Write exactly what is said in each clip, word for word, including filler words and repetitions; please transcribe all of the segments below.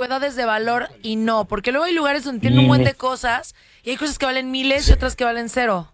antigüedades de valor y no? Porque luego hay lugares donde tienen un buen de cosas y hay cosas que valen miles y otras que valen cero.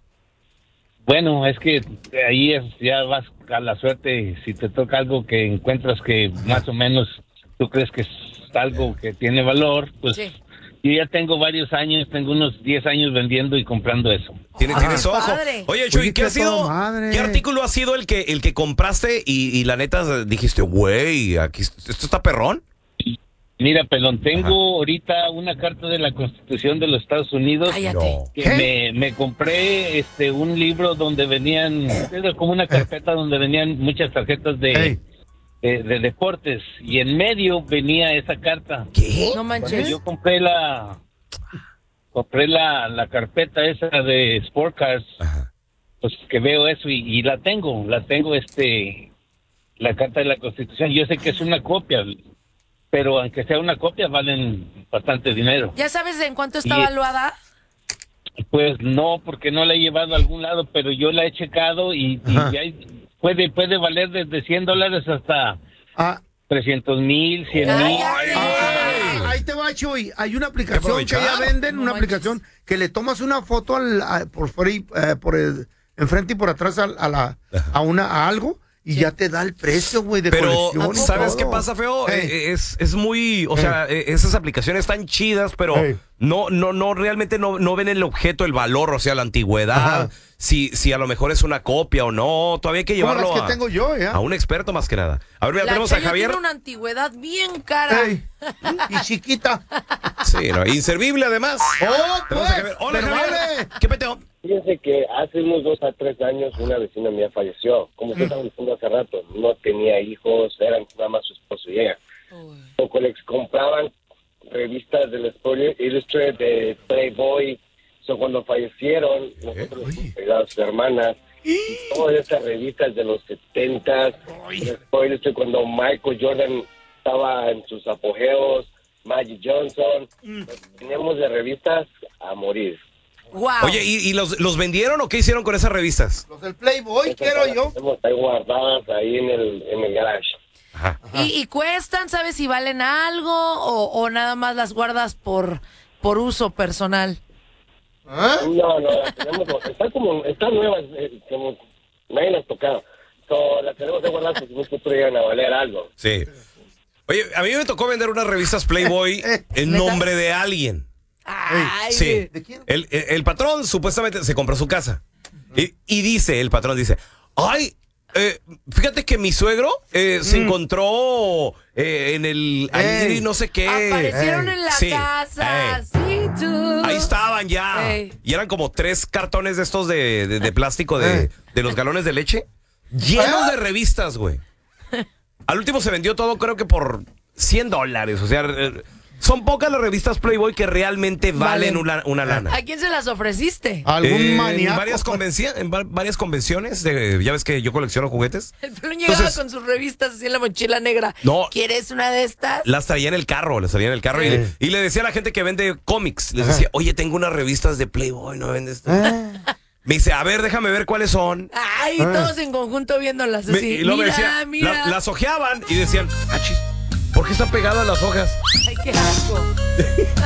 Bueno, es que ahí es, ya vas a la suerte. Si te toca algo que encuentras que más o menos tú crees que es algo que tiene valor, pues Sí. yo ya tengo varios años, tengo unos diez años vendiendo y comprando eso. Tienes, Ah, tienes qué ojo. padre. Oye, Chuy, Oye, ¿qué qué ha sido? toda madre. ¿Qué artículo ha sido el que el que compraste y, y la neta dijiste, güey, aquí esto está perrón? Mira, pelón, tengo Ajá. ahorita una carta de la Constitución de los Estados Unidos. Cállate. No. Que ¿Qué? me, me compré este un libro donde venían, era como una carpeta donde venían muchas tarjetas de, Ey. de, de deportes y en medio venía esa carta. ¿Qué? No Cuando manches. yo compré la compré la, la carpeta esa de Sport Cars, Ajá. pues que veo eso y, y la tengo, la tengo este la carta de la Constitución. Yo sé que es una copia, pero aunque sea una copia valen bastante dinero. ¿Ya sabes en cuánto está Y- valuada? Pues no, porque no la he llevado a algún lado, pero yo la he checado y, y Ajá. hay- puede puede valer desde cien dólares hasta Ah, trescientos mil, cien Ay, mil. ay, ah, ahí te va, Chuy. Hay una aplicación que aprovechar. ya venden, No una manches. aplicación que le tomas una foto al, a- por fuera y, eh, por el, enfrente y por atrás a, a la a una a algo y ya te da el precio, güey, de Pero, colección y ¿sabes todo. qué pasa, feo? Ey. Eh, Es, es muy, o sea, eh, esas aplicaciones están chidas, pero Ey. no, no, no, realmente no, no ven el objeto, el valor, o sea, la antigüedad, Ajá. si, si a lo mejor es una copia o no, todavía hay que Como llevarlo las que a, tengo yo, ¿ya? a un experto más que nada. A ver, mira, La tenemos a Chayo Javier. tiene una antigüedad bien cara. Ey, y chiquita. Sí, no, inservible además. ¡Oh, Tenemos a pues! Javier. Hola, pero Javier. vale. ¿Qué peteo? Fíjense que hace unos dos a tres años una vecina mía falleció. Como usted estaba diciendo hace rato, no tenía hijos, eran nada más su esposo y ella. Poco les compraban revistas del Sport Illustrated, de Playboy. So, cuando fallecieron, nosotros les cuidamos a sus hermanas. Y todas esas revistas de los setentas, del Sport Illustrated, cuando Michael Jordan estaba en sus apogeos, Magic Johnson. Teníamos de revistas a morir. Wow. Oye, ¿y, y los, los vendieron o qué hicieron con esas revistas? Los del Playboy, Esas quiero las yo. tenemos ahí guardadas ahí en el, en el garage. Ajá. ¿Y, y cuestan? ¿Sabes si valen algo o, o nada más las guardas por, por uso personal? ¿Ah? No, no, las tenemos, está como, están nuevas, eh, como nadie las tocado. So, las tenemos que guardar porque en un futuro llegan a valer algo. Sí. Oye, a mí me tocó vender unas revistas Playboy en ¿Neta? nombre de alguien. Ay, Sí. ¿De quién? El, el, el patrón supuestamente se compró su casa. Y, y dice, el patrón dice, ay, eh, fíjate que mi suegro eh, se encontró eh, en el... Ahí Ey. no sé qué. Aparecieron Ey. en la Sí. casa. Ey. Sí, tú. Ahí estaban ya. Ey. Y eran como tres cartones de estos de, de, de plástico de, Ey. de los galones de leche. Llenos Ah. de revistas, güey. Al último se vendió todo creo que por cien dólares. O sea, eh, son pocas las revistas Playboy que realmente valen, Valen. una, una lana. ¿A quién se las ofreciste? ¿Algún Eh, maníaco? En varias, convenci- en va- varias convenciones, de, ya ves que yo colecciono juguetes. El pelón llegaba Entonces- con sus revistas así en la mochila negra. No. ¿Quieres una de estas? Las traía en el carro, las traía en el carro y, Sí. le, y le decía a la gente que vende cómics, les decía, oye, tengo unas revistas de Playboy, ¿no vendes? Ah. Me dice, a ver, déjame ver cuáles son. Ay, todos en conjunto viéndolas Me- así. y luego me mira, decía, mira. la- las ojeaban y decían, ah, chis, ¿por qué están pegadas las hojas? Ay, qué asco.